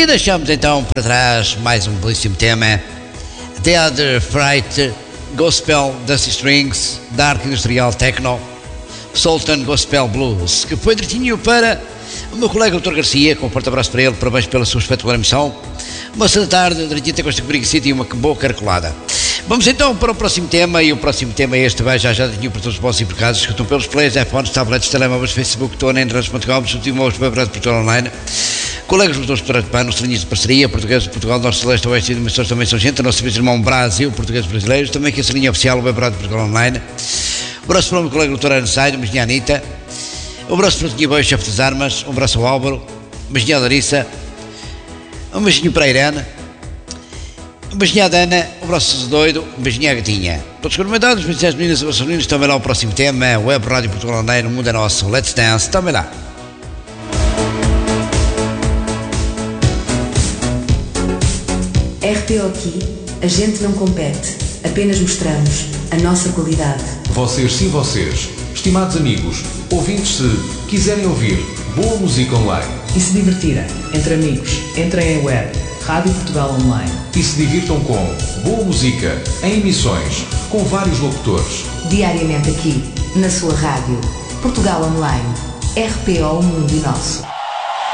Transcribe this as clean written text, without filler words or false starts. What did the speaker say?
deixamos então para trás mais um belíssimo tema, The Other Fright, Gospel, Dusty Strings, Dark Industrial Techno, Sultan Gospel Blues, que foi direitinho para o meu colega Dr. Garcia, com um forte abraço para ele, parabéns pela sua espetacular emissão. Uma da tarde, direitinho até Costa Cobriga City e uma boa caracolada. Vamos então para o próximo tema, e o próximo tema é este, vai já direitinho para todos os vossos empregados, que estão pelos players, iPhones, tablets, telemóveis, Facebook, Android.com, subtimos o Web Portugal Online, colegas dos dois de PAN, estranhos de parceria, portugueses de Portugal, Norte, Celeste, Oeste e dimensões também são gente, nosso serviço irmão Brasil, portugueses brasileiros, também que essa linha oficial, o Web Portugal Online. Um abraço para o meu colega doutor Arnsaid, uma engenharia Anitta, um abraço para o Tinha Boio, chefe das armas, um abraço ao Álvaro, uma engenharia Larissa, um beijinho para a Irene, um beijinho à Dana, um abraço doido, um beijinho à Gatinha. Todos comentados, as meninas e os meninos, também lá o próximo tema, Web Rádio Portugal Online, o mundo é nosso, Let's Dance, também lá. RPO aqui, a gente não compete, apenas mostramos a nossa qualidade. Vocês, sim vocês, estimados amigos, ouvintes, se quiserem ouvir boa música online e se divertirem entre amigos, entrem em web, Rádio Portugal Online, e se divirtam com boa música em emissões com vários locutores, diariamente aqui, na sua rádio, Portugal Online, RPO, o mundo é nosso.